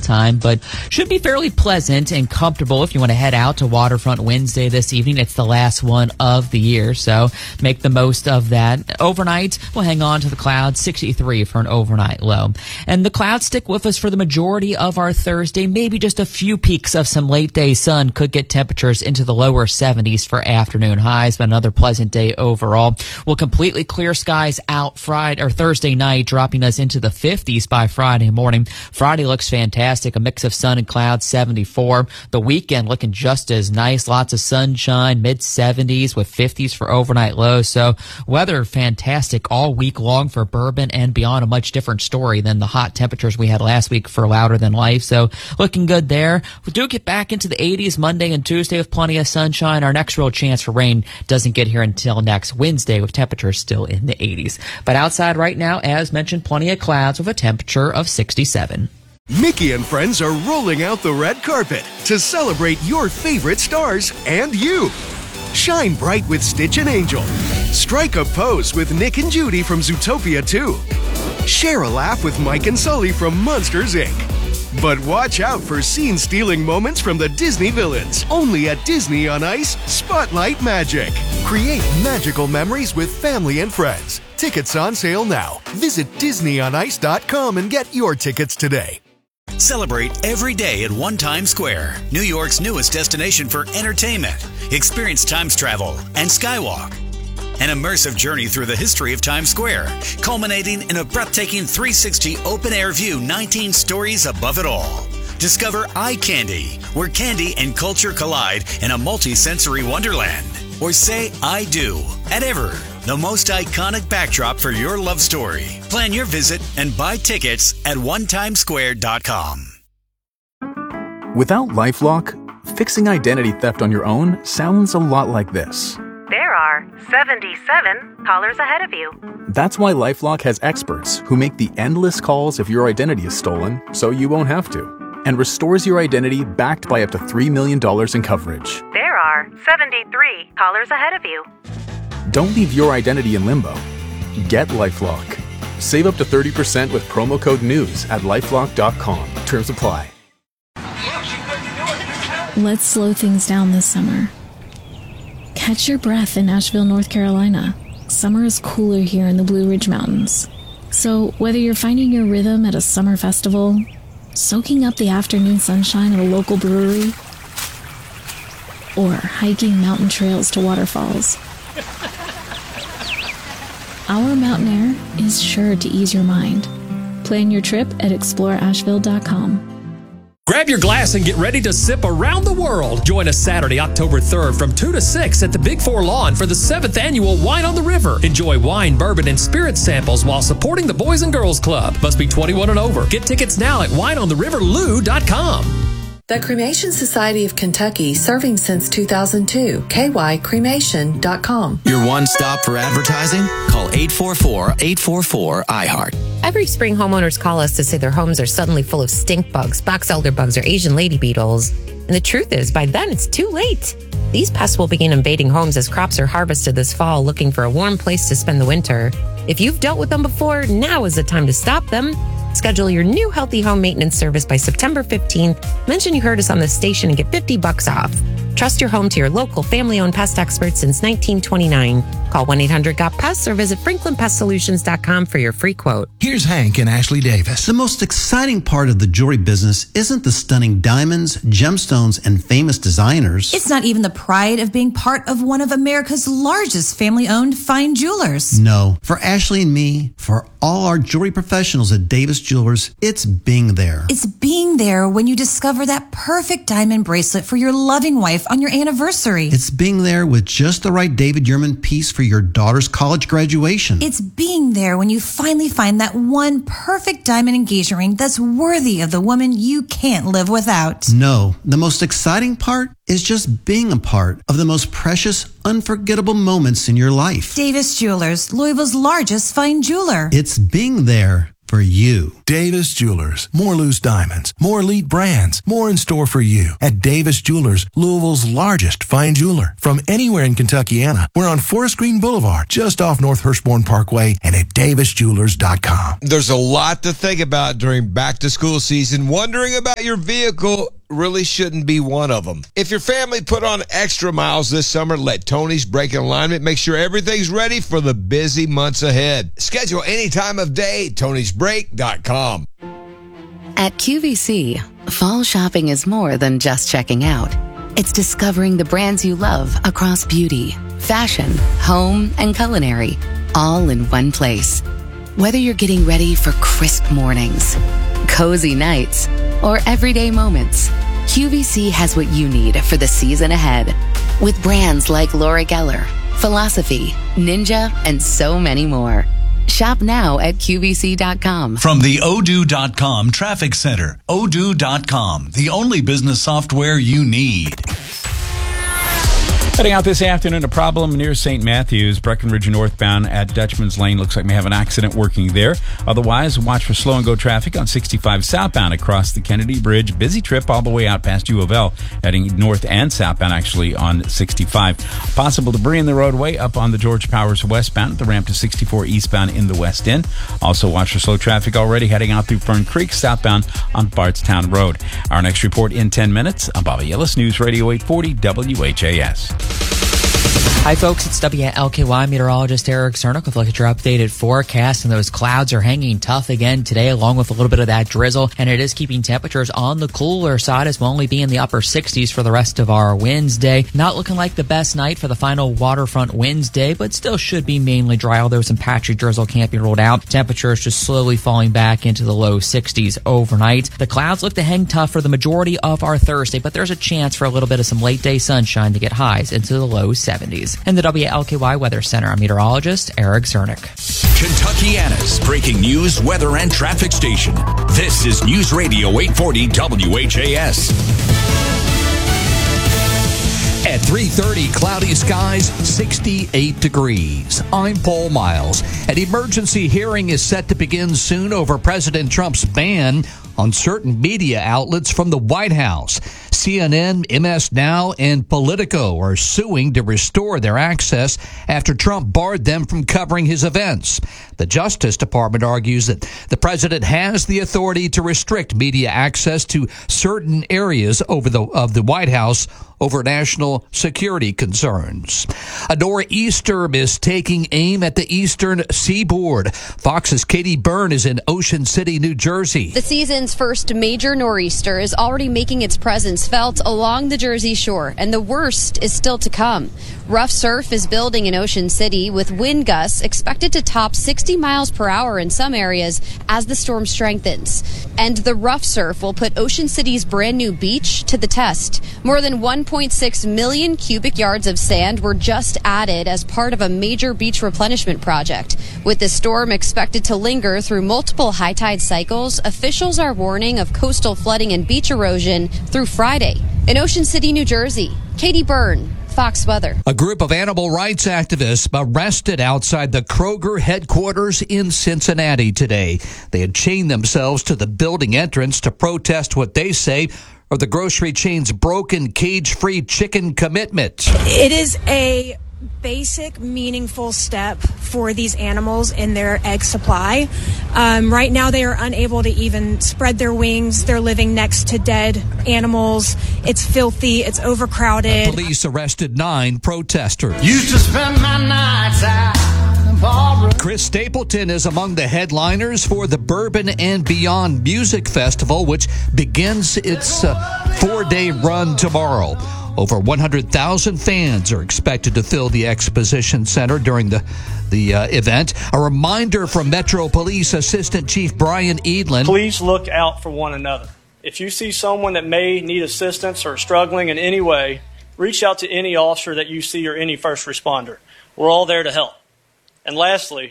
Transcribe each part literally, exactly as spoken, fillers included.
time, but should be fairly pleasant and comfortable if you want to head out to Waterfront Wednesday this evening. It's the last one of the year, so make the most of that. Overnight, we'll hang on to the clouds, sixty-three for an overnight low. And the clouds stick with us for the majority of our Thursday. Maybe just a few peaks of some late day sun could get temperatures into the lower seventies for afternoon highs, but another pleasant day overall. We'll completely clear skies out Friday or Thursday night, dropping us into the fifties by Friday morning. Friday looks fantastic, a mix of sun and clouds, seventy-four. The weekend looking just as nice, lots of sunshine, mid seventies with fifties for overnight lows. So weather fantastic all week long for Bourbon and beyond. A much different story than the hot temperatures we had last week for Louder Than Life. So looking good there. We do get back into the eighties Monday and Tuesday with plenty of sunshine. Our next real chance for rain doesn't get here until next Wednesday with temperatures still in the eighties. But outside right now, as mentioned, plenty of clouds with a temperature of sixty-seven. Mickey and friends are rolling out the red carpet to celebrate your favorite stars and you. Shine bright with Stitch and Angel. Strike a pose with Nick and Judy from Zootopia two. Share a laugh with Mike and Sully from Monsters, Incorporated. But watch out for scene-stealing moments from the Disney villains. Only at Disney on Ice, Spotlight Magic. Create magical memories with family and friends. Tickets on sale now. Visit Disney on Ice dot com and get your tickets today. Celebrate every day at One Times Square, New York's newest destination for entertainment. Experience Times travel and Skywalk. An immersive journey through the history of Times Square, culminating in a breathtaking three sixty open-air view, nineteen stories above it all. Discover Eye Candy, where candy and culture collide in a multi-sensory wonderland. Or say I do at Ever, the most iconic backdrop for your love story. Plan your visit and buy tickets at one times square dot com. Without LifeLock, fixing identity theft on your own sounds a lot like this. There are seventy-seven callers ahead of you. That's why LifeLock has experts who make the endless calls if your identity is stolen, so you won't have to, and restores your identity backed by up to three million dollars in coverage. There are seventy-three callers ahead of you. Don't leave your identity in limbo. Get LifeLock. Save up to thirty percent with promo code NEWS at lifelock dot com. Terms apply. Let's slow things down this summer. Catch your breath in Asheville, North Carolina. Summer is cooler here in the Blue Ridge Mountains. So whether you're finding your rhythm at a summer festival, soaking up the afternoon sunshine at a local brewery, or hiking mountain trails to waterfalls, our mountain air is sure to ease your mind. Plan your trip at explore asheville dot com. Grab your glass and get ready to sip around the world. Join us Saturday, October third from two to six at the Big Four Lawn for the seventh annual Wine on the River. Enjoy wine, bourbon, and spirit samples while supporting the Boys and Girls Club. Must be twenty-one and over. Get tickets now at wine on the river lou dot com. The Cremation Society of Kentucky, serving since two thousand two. K Y cremation dot com. Your one stop for advertising? Call eight four four, eight four four, I heart. Every spring, homeowners call us to say their homes are suddenly full of stink bugs, box elder bugs, or Asian lady beetles. And the truth is, by then, it's too late. These pests will begin invading homes as crops are harvested this fall, looking for a warm place to spend the winter. If you've dealt with them before, now is the time to stop them. Schedule your new Healthy Home Maintenance service by September fifteenth. Mention you heard us on this station and get fifty bucks off. Trust your home to your local family-owned pest experts since nineteen twenty-nine. Call one eight hundred got pests or visit franklin pest solutions dot com for your free quote. Here's Hank and Ashley Davis. The most exciting part of the jewelry business isn't the stunning diamonds, gemstones, and famous designers. It's not even the pride of being part of one of America's largest family-owned fine jewelers. No. For Ashley and me, for all our jewelry professionals at Davis Jewelers, it's being there. It's being there when you discover that perfect diamond bracelet for your loving wife on your anniversary. It's being there with just the right David Yurman piece for your daughter's college graduation. It's being there when you finally find that one perfect diamond engagement ring that's worthy of the woman you can't live without. No, the most exciting part is just being a part of the most precious, unforgettable moments in your life. Davis Jewelers, Louisville's largest fine jeweler. It's being there for you. Davis Jewelers. More loose diamonds, more elite brands, more in store for you. At Davis Jewelers, Louisville's largest fine jeweler. From anywhere in Kentuckiana, we're on Forest Green Boulevard, just off North Hirschborn Parkway, and at davis jewelers dot com. There's a lot to think about during back-to-school season. Wondering about your vehicle really shouldn't be one of them. If your family put on extra miles this summer, let Tony's Brake and Alignment make sure everything's ready for the busy months ahead. Schedule any time of day, tonys brake dot com. At Q V C, fall shopping is more than just checking out. It's discovering the brands you love across beauty, fashion, home, and culinary, all in one place. Whether you're getting ready for crisp mornings, cozy nights, or everyday moments, Q V C has what you need for the season ahead. With brands like Laura Geller, Philosophy, Ninja, and so many more. Shop now at Q V C dot com. From the odoo dot com Traffic Center, odoo dot com, the only business software you need. Heading out this afternoon, a problem near Saint Matthews, Breckenridge northbound at Dutchman's Lane. Looks like we have an accident working there. Otherwise, watch for slow and go traffic on sixty-five southbound across the Kennedy Bridge. Busy trip all the way out past U of L, heading north and southbound actually on sixty-five. Possible debris in the roadway up on the George Powers westbound at the ramp to sixty-four eastbound in the West End. Also watch for slow traffic already heading out through Fern Creek southbound on Bardstown Road. Our next report in ten minutes. I'm Bobby Ellis, News Radio eight forty W H A S. Hi, folks. It's W L K Y meteorologist Eric Cernick with a look at your updated forecast. And those clouds are hanging tough again today, along with a little bit of that drizzle. And it is keeping temperatures on the cooler side, as we'll only be in the upper sixties for the rest of our Wednesday. Not looking like the best night for the final waterfront Wednesday, but still should be mainly dry, although some patchy drizzle can't be ruled out. Temperatures just slowly falling back into the low sixties overnight. The clouds look to hang tough for the majority of our Thursday, but there's a chance for a little bit of some late day sunshine to get highs into the low seventies. In the W L K Y Weather Center, I'm meteorologist Eric Cernick. Kentuckiana's breaking news, weather, and traffic station. This is News Radio eight forty W H A S. At three thirty, cloudy skies, sixty-eight degrees. I'm Paul Miles. An emergency hearing is set to begin soon over President Trump's ban on certain media outlets from the White House. C N N, M S Now, and Politico are suing to restore their access after Trump barred them from covering his events. The Justice Department argues that the president has the authority to restrict media access to certain areas over the of the White House over national security concerns. A nor'easter is taking aim at the eastern seaboard. Fox's Katie Byrne is in Ocean City, New Jersey. The season's first major nor'easter is already making its presence felt along the Jersey shore, and the worst is still to come. Rough surf is building in Ocean City, with wind gusts expected to top sixty miles per hour in some areas as the storm strengthens. And the rough surf will put Ocean City's brand new beach to the test. More than one point six million cubic yards of sand were just added as part of a major beach replenishment project. With the storm expected to linger through multiple high tide cycles, officials are warning of coastal flooding and beach erosion through Friday. In Ocean City, New Jersey, Katie Byrne, Fox Weather. A group of animal rights activists arrested outside the Kroger headquarters in Cincinnati today. They had chained themselves to the building entrance to protest what they say are the grocery chain's broken cage-free chicken commitment. It is a basic, meaningful step for these animals in their egg supply. Um, right now, they are unable to even spread their wings. They're living next to dead animals. It's filthy. It's overcrowded. Police arrested nine protesters. Used to spend my nights out in Barbara. Chris Stapleton is among the headliners for the Bourbon and Beyond Music Festival, which begins its uh, four-day run tomorrow. Over one hundred thousand fans are expected to fill the exposition center during the, the uh, event. A reminder from Metro Police Assistant Chief Brian Edlin. Please look out for one another. If you see someone that may need assistance or struggling in any way, reach out to any officer that you see or any first responder. We're all there to help. And lastly,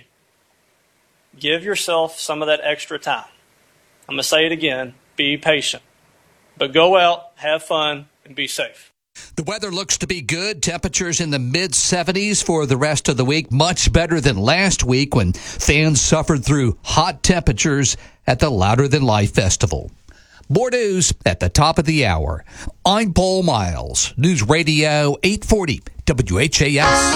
give yourself some of that extra time. I'm going to say it again, be patient. But go out, have fun, and be safe. The weather looks to be good. Temperatures in the mid seventies for the rest of the week. Much better than last week when fans suffered through hot temperatures at the Louder Than Life Festival. More news at the top of the hour. I'm Paul Miles. News Radio eight forty W H A S.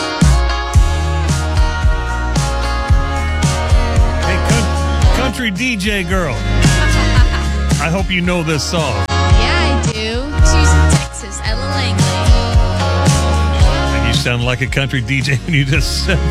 Hey, country D J girl. I hope you know this song. Yeah, I do. She's in Texas, Ella Langley. And you sound like a country D J when you just said